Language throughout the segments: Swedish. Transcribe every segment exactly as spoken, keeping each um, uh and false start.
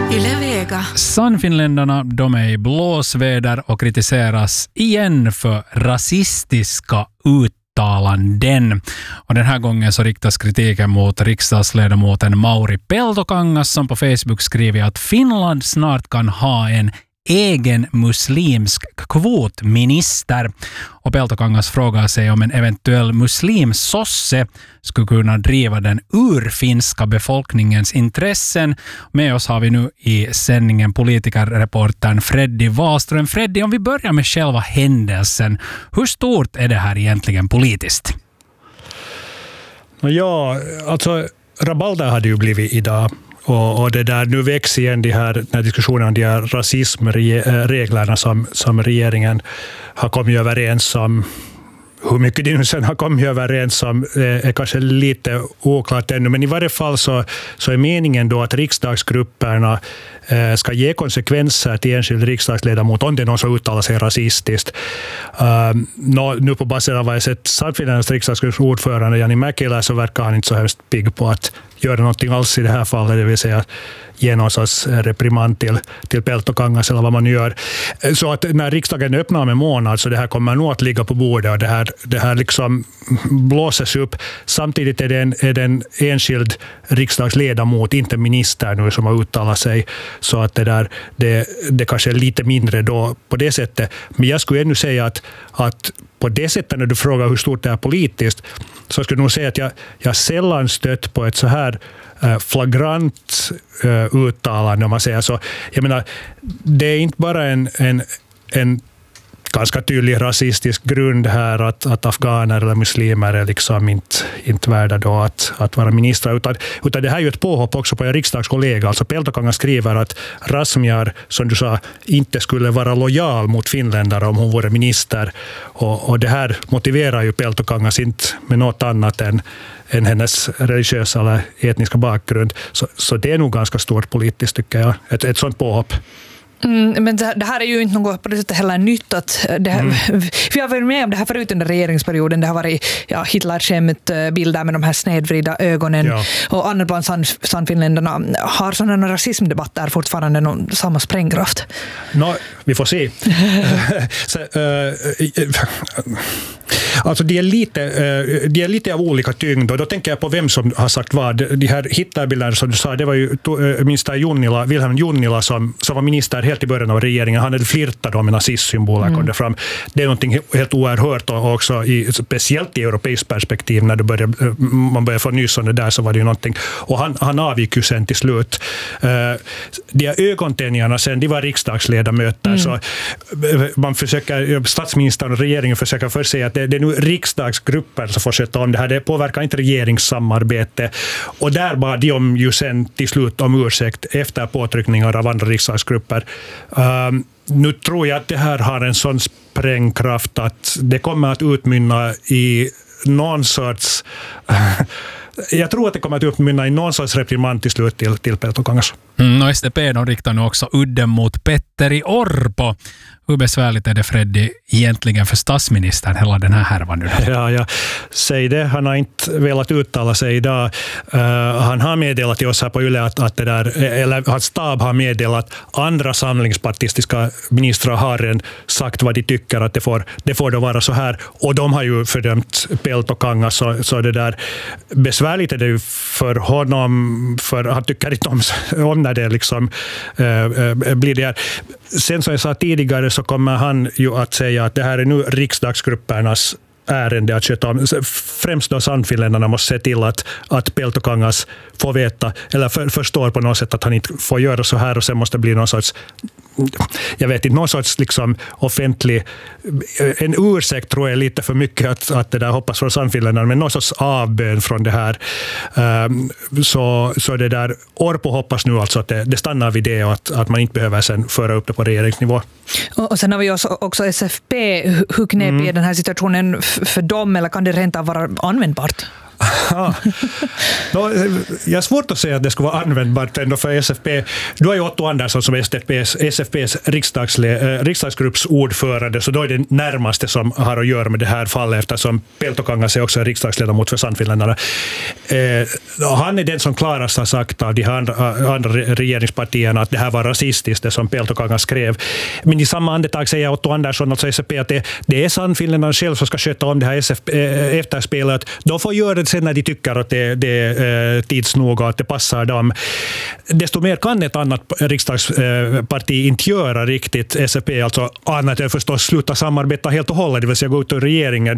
Yle Vega. Sannfinländarna, de är i blåsväder och kritiseras igen för rasistiska uttalanden. Och den här gången så riktas kritiken mot riksdagsledamoten Mauri Peltokangas som på Facebook skriver att Finland snart kan ha en egen muslimsk kvotminister. Och Peltokangas frågar sig om en eventuell muslimsosse skulle kunna driva den urfinska befolkningens intressen. Med oss har vi nu i sändningen politikerreportern Freddy Wahlström. Freddy, om vi börjar med själva händelsen. Hur stort är det här egentligen politiskt? Ja, alltså rabalder hade ju blivit idag. Och, och det där, nu växer igen de här, den här diskussionen om de här rasismreglerna som, som regeringen har kommit överens om. Hur mycket de nu sen har kommit överens om är kanske lite oklart ännu, men i varje fall så, så är meningen då att riksdagsgrupperna eh, ska ge konsekvenser till enskild riksdagsledamot om det är någon som uttalar sig rasistiskt. Uh, no, nu på basen av vad jag sett Sannfinländarnas riksdagsgrupps ordförande Jani Mäkelä så verkar han inte så hemskt pigg på att göra någonting alls i det här fallet, det vill säga ge någon sorts reprimand till, till Peltokangas eller vad man gör. Så att när riksdagen öppnar med månad så det här kommer nog att ligga på bordet och det här, det här liksom blåses upp. Samtidigt är det en, är det en enskild riksdagsledamot, inte minister nu, som har uttalat sig. Så att det, där, det, det kanske är lite mindre då på det sättet. Men jag skulle ännu säga att, att på det sättet när du frågar hur stort det är politiskt så skulle jag nog säga att jag, jag sällan stött på ett så här flagrant uh, uttalande om man säger så. Jag menar, det är inte bara en, en, en ganska tydlig rasistisk grund här att, att afghaner eller muslimer är liksom inte, inte värda då att, att vara ministrar, utan, utan det här är ju ett påhopp också på en riksdagskollega. Alltså Peltokangas skriver att Razmyar, som du sa, inte skulle vara lojal mot finländare om hon vore minister, och, och det här motiverar ju Peltokangas inte med något annat än än hennes religiösa eller etniska bakgrund. Så, så det är nog ganska stort politiskt, tycker jag. Ett, ett sånt påhopp. Mm, men det här är ju inte något på det sättet heller nytt. Att det här, mm. Vi har varit med om det här förut under regeringsperioden. Det har varit ja, Hitler-skämt, bilder med de här snedvrida ögonen. Ja. Och annat bland Sannfinländarna. Har sådana rasismdebatter fortfarande någon samma sprängkraft? No, vi får se. så, uh, alltså de är, lite, uh, de är lite av olika tyngd. Och då tänker jag på vem som har sagt vad. De här Hitlerbilderna som du sa, det var ju uh, minister Junnila, Wilhelm Junnila som, som var minister helt i början av regeringen. Han hade flirtat med nazistsymboler. Mm. Kom det fram. Det är någonting helt oerhört och också i, speciellt i europeiskt perspektiv när det började, man började få nys om det där så var det ju någonting. Och han, han avgick ju sen till slut. Uh, de här ögontänjarna sen, de var riksdagsledamöter. Mm. Så man försöker, statsministern och regeringen försöker först säga att det, det är nu riksdagsgrupper som får sköta om det här. Det påverkar inte regeringssamarbete. Och där bad de ju sen till slut om ursäkt efter påtryckningar av andra riksdagsgrupper. Um, nu tror jag att det här har en sån sprängkraft att det kommer att utmynna i någon sorts jag tror att det kommer att uppmynna i någon sorts reprimand till slut till, till Peltokangas. Mm, och S D P de riktar nu också udden mot Petteri Orpo. Hur besvärligt är det, Freddy, egentligen för statsministern hela den här härvan nu då? Ja, ja, säg det. Han har inte velat uttala sig idag. Uh, han har meddelat till oss här på Yle att, att det där, eller hans stab har meddelat att andra samlingspartistiska ministrar har redan sagt vad de tycker att det får, det får då vara så här. Och de har ju fördömt Peltokangas, så, så det där besvärligt är det ju för honom, för han tycker inte om, om när det liksom uh, uh, blir det här. Sen som jag sa tidigare så kommer han ju att säga att det här är nu riksdagsgruppernas ärende att köta om. Främst då Sannfinländarna måste se till att, att Peltokangas får veta eller för, förstår på något sätt att han inte får göra så här, och sen måste det bli någon sorts jag vet inte, någon sorts liksom offentlig en ursäkt tror jag lite för mycket att, att det där hoppas från Sannfinländarna, men någon sorts avbön från det här. Um, så, så det där Orpo hoppas nu alltså att det, det stannar vid det och att, att man inte behöver sen föra upp det på regeringsnivå. Och, och sen har vi också, också S F P. Hur knepig mm. är den här situationen för dem, eller kan det rent av vara användbart? Ja. No, jag har svårt att säga att det skulle vara användbart ändå för S F P. Du har ju Otto Andersson som S F P:s, S F P:s riksdagsle, eh, riksdagsgrupps ordförande, så då är det närmaste som har att göra med det här fallet, eftersom Peltokangas är också en riksdagsledamot för Sannfinländarna. Eh, han är den som klarast har sagt av de här andra, andra regeringspartierna att det här var rasistiskt, det som Peltokangas skrev. Men i samma andetag säger Otto Andersson, alltså S F P, att det, det är Sannfinländarna själv som ska sköta om det här S F P, eh, efterspelet. De får göra det sen när de tycker att det, det är eh, tidsnog och att det passar dem. Desto mer kan ett annat riksdagsparti inte göra riktigt, S F P, alltså annat än förstås sluta samarbeta helt och hållet, det vill säga gå ut ur regeringen.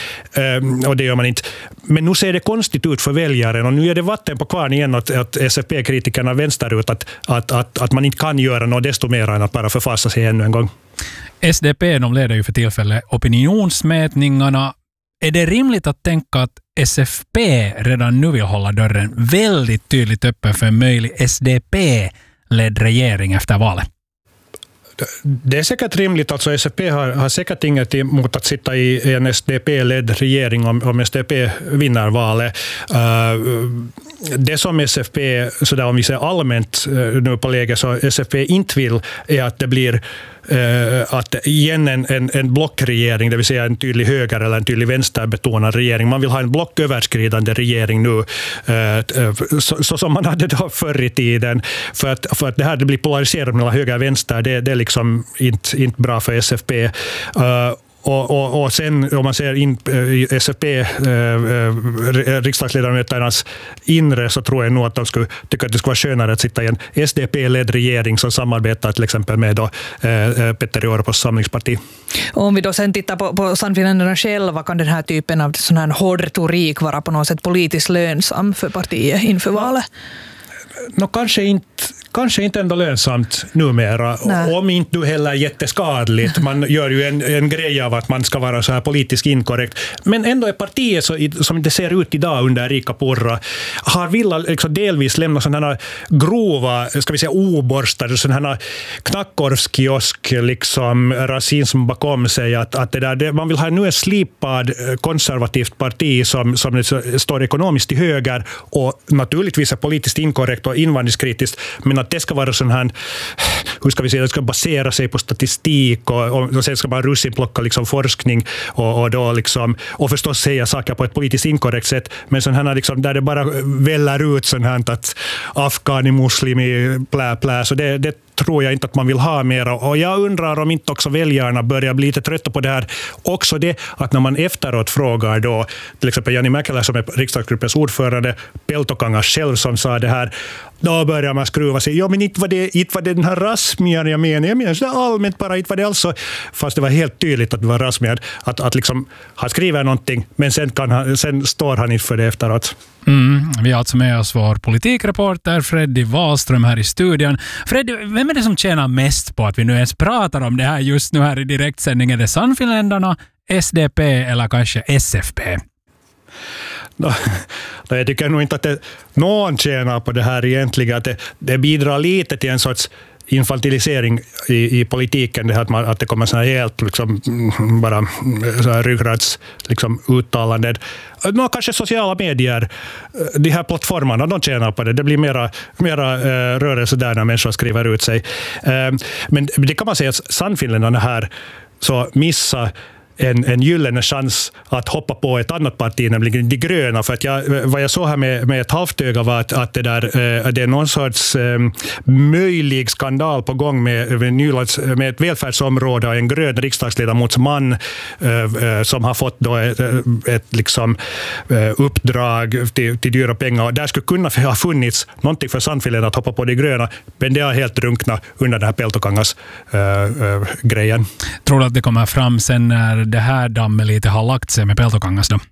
Eh, och det gör man inte. Men nu ser det konstigt ut för väljaren, och nu är det vatten på kvarn igen att, att S F P-kritikerna vänsterut att, att, att, att man inte kan göra något desto mer än att bara förfassa sig ännu en gång. S D P, de leder ju för tillfället opinionsmätningarna. Är det rimligt att tänka att S F P redan nu vill hålla dörren väldigt tydligt öppen för en möjlig S D P-ledd regering efter valet? Det är säkert rimligt. Alltså S F P har, har säkert inget emot att sitta i en S D P-ledd regering om, om S D P vinner valet. Uh, det som S F P, så där om vi säger allmänt uh, nu på läge, så S F P inte vill är att det blir Uh, att igen en, en, en blockregering, det vill säga en tydlig höger eller en tydlig vänsterbetonad regering. Man vill ha en blocköverskridande regering nu, uh, uh, så, så som man hade då förr i tiden. För att, för att det här det blir polariserat mellan höger och vänster, det, det är liksom inte, inte bra för S F P. Uh, Och, och, och sen om man ser in i S F P eh, riksdagsledamöternas inre, så tror jag nog att de skulle tycka att det skulle vara skönare att sitta i en S D P-ledd regering som samarbetar till exempel med då, eh, Petteri Orpos samlingsparti. Och om vi då sen tittar på, på Sannfinländarna själva, kan den här typen av sån här hård retorik vara på något sätt politiskt lönsam för partiet inför valet? No, kanske inte Kanske inte ändå lönsamt numera. Nej. Om inte du heller jätteskadligt. Man gör ju en, en grej av att man ska vara så här politiskt inkorrekt. Men ändå är partiet så, som det ser ut idag under Riikka Purra har velat liksom delvis lämna sådana här grova, ska vi säga oborstade, sådana här knackorvskiosk liksom rasism bakom sig. Att, att det där, det, man vill ha nu en slipad konservativt parti som, som står ekonomiskt till höger och naturligtvis är politiskt inkorrekt och invandringskritiskt, men att det ska vara sån här, hur ska vi säga, det ska basera sig på statistik och, och, och sen ska man russinplocka liksom forskning och, och då liksom, och förstås säga saker på ett politiskt inkorrekt sätt, men sån här liksom, där det bara väller ut sån här att afghani muslimi plä plä, så det, det tror jag inte att man vill ha mer. Och jag undrar om inte också väljarna börjar bli lite trötta på det här. Också det att när man efteråt frågar då, till exempel Jani Mäkelä som är riksdagsgruppens ordförande, Peltokangas själv som sa det här, då börjar man skruva sig. Ja, men inte var det, inte var det den här rasmian jag menar. Jag menar så allmänt bara, inte var det alltså, fast det var helt tydligt att det var rasmian. Att, att liksom, han skriver någonting, men sen, kan han, sen står han inte för det efteråt. Mm, vi har alltså med oss vår politikreporter Freddy Wahlström här i studion. Freddy, vem är det som tjänar mest på att vi nu ens pratar om det här just nu här i direktsändning? Är det Sannfinländarna, S D P eller kanske S F P? No, jag tycker nog inte att det, någon tjänar på det här egentligen. Att det, det bidrar lite till en sorts infantilisering i, i politiken, det här att, man, att det kommer så här helt liksom, bara så här ryggrads liksom, uttalanden. Nå, kanske sociala medier, de här plattformarna, de tjänar på det. Det blir mera, mera uh, rörelse där när människor skriver ut sig. Uh, men det kan man säga att Sannfinländarna här så missa En, en gyllene chans att hoppa på ett annat parti, nämligen de gröna. För att jag, vad jag såg här med, med ett halvt öga var att, att det, där, eh, det är någon sorts eh, möjlig skandal på gång med, med, Nylands, med ett välfärdsområde och en grön riksdagsledamotsman eh, som har fått då ett, ett liksom, eh, uppdrag till, till dyra pengar. Och där skulle kunna ha funnits någonting för Sannfinländarna att hoppa på de gröna, men det har helt drunknat under den här Peltokangas eh, eh, grejen. Tror du att det kommer fram sen när det här dammet lite har lagt sig med Peltokangas då?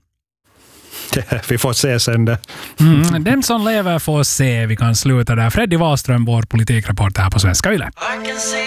Vi får se sen det. Mm, den som lever får se. Vi kan sluta där. Freddy Wahlström, vår politikreporter här på Svenska Yle.